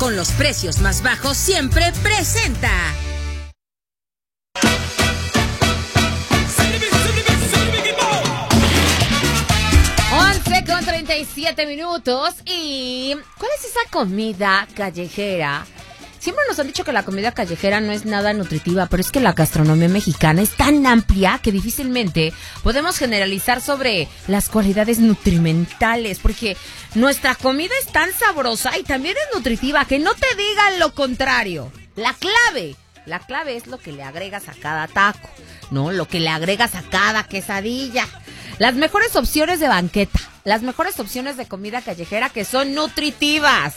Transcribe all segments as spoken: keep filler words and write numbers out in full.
con los precios más bajos siempre presenta. once con treinta y siete minutos. ¿Y cuál es esa comida callejera? Siempre nos han dicho que la comida callejera no es nada nutritiva, pero es que la gastronomía mexicana es tan amplia que difícilmente podemos generalizar sobre las cualidades nutrimentales, porque nuestra comida es tan sabrosa y también es nutritiva que no te digan lo contrario. La clave, la clave es lo que le agregas a cada taco, ¿no? Lo que le agregas a cada quesadilla. Las mejores opciones de banqueta, las mejores opciones de comida callejera que son nutritivas.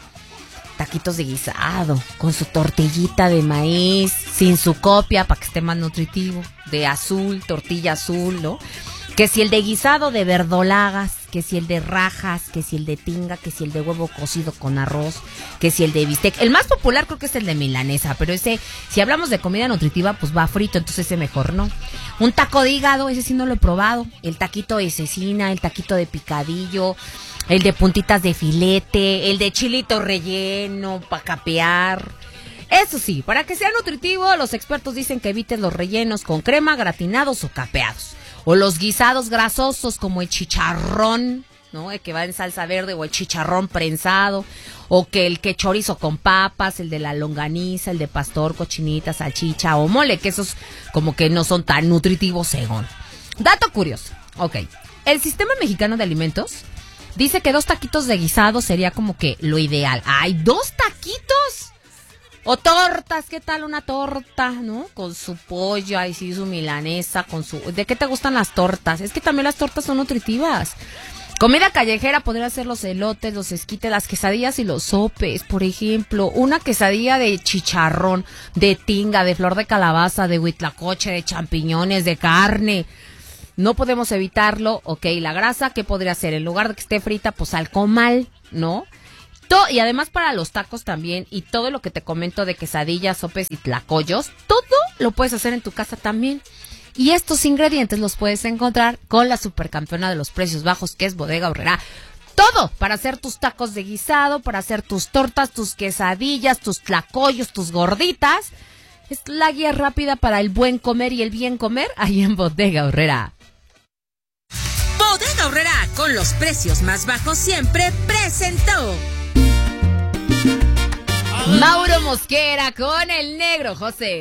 Taquitos de guisado, con su tortillita de maíz, sin su copia para que esté más nutritivo, de azul, tortilla azul, ¿no? Que si el de guisado de verdolagas, que si el de rajas, que si el de tinga, que si el de huevo cocido con arroz, que si el de bistec. El más popular creo que es el de milanesa, pero ese, si hablamos de comida nutritiva, pues va frito, entonces ese mejor no. Un taco de hígado, ese sí no lo he probado. El taquito de cecina, el taquito de picadillo, el de puntitas de filete, el de chilito relleno para capear. Eso sí, para que sea nutritivo, los expertos dicen que evites los rellenos con crema, gratinados o capeados. O los guisados grasosos como el chicharrón, ¿no? El que va en salsa verde, o el chicharrón prensado, o que el que chorizo con papas, el de la longaniza, el de pastor, cochinita, salchicha o mole, que esos como que no son tan nutritivos según. Dato curioso, ok. El Sistema Mexicano de Alimentos dice que dos taquitos de guisado sería como que lo ideal. ¡Ay, dos taquitos! O tortas, ¿qué tal una torta, no? Con su pollo, ahí sí, su milanesa, con su... ¿De qué te gustan las tortas? Es que también las tortas son nutritivas. Comida callejera podría ser los elotes, los esquites, las quesadillas y los sopes, por ejemplo. Una quesadilla de chicharrón, de tinga, de flor de calabaza, de huitlacoche, de champiñones, de carne. No podemos evitarlo, ok. La grasa, ¿qué podría ser? En lugar de que esté frita, pues al comal, ¿no? Y además para los tacos también, y todo lo que te comento de quesadillas, sopes y tlacoyos, todo lo puedes hacer en tu casa también. Y estos ingredientes los puedes encontrar con la supercampeona de los precios bajos, que es Bodega Aurrerá. Todo para hacer tus tacos de guisado, para hacer tus tortas, tus quesadillas, tus tlacoyos, tus gorditas. Es la guía rápida para el buen comer y el bien comer ahí en Bodega Aurrerá. Bodega Aurrerá, con los precios más bajos siempre, presentó Mauro Mosquera con el negro José.